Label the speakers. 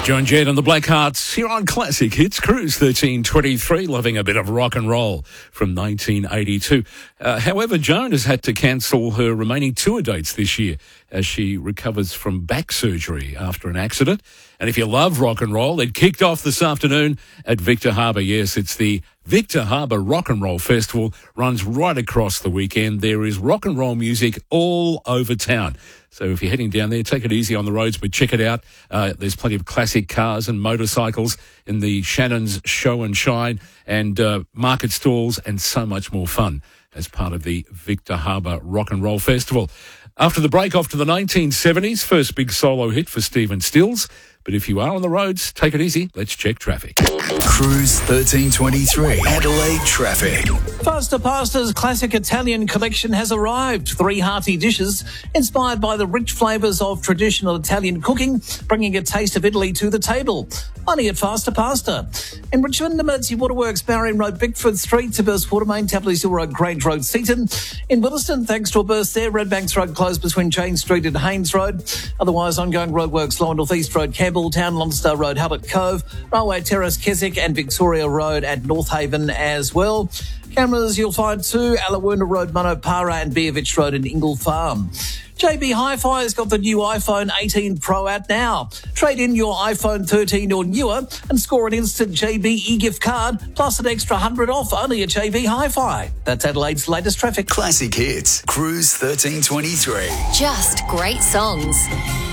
Speaker 1: Joan Jett and the Blackhearts here on Classic Hits Cruise 1323, loving a bit of rock and roll from 1982. However, Joan has had to cancel her remaining tour dates this year as she recovers from back surgery after an accident. And if you love rock and roll, it kicked off this afternoon at Victor Harbour. Yes, it's the Victor Harbour Rock and Roll Festival, runs right across the weekend. There is rock and roll music all over town. So if you're heading down there, take it easy on the roads, but check it out. There's plenty of classic cars and motorcycles in the Shannon's Show and Shine, and market stalls, and so much more fun as part of the Victor Harbour Rock and Roll Festival. After the break, off to the 1970s, first big solo hit for Stephen Stills. But if you are on the roads, take it easy. Let's check traffic.
Speaker 2: Cruise 1323, Adelaide traffic.
Speaker 3: Faster Pasta's classic Italian collection has arrived. 3 hearty dishes inspired by the rich flavours of traditional Italian cooking, bringing a taste of Italy to the table. Only at Faster Pasta. In Richmond, Emergency Waterworks, Marion Road, Bickford Street, to burst water main, Tapley's Hill Road, Grange Road, Seaton. In Williston, thanks to a burst there, Redbanks Road closed between Jane Street and Haynes Road. Otherwise, ongoing roadworks, Lower North East Road, Campbelltown, Lonstar Road, Hubbard Cove, Railway Terrace, Keswick and Victoria Road at North Haven as well. Cameras you'll find too, Alawoona Road, Monopara and Beavich Road in Ingle Farm. JB Hi-Fi has got the new iPhone 18 Pro out now. Trade in your iPhone 13 or newer and score an instant JB e-gift card plus an extra $100 off only at JB Hi-Fi. That's Adelaide's latest traffic.
Speaker 2: Classic Hits, Cruise 1323.
Speaker 4: Just great songs.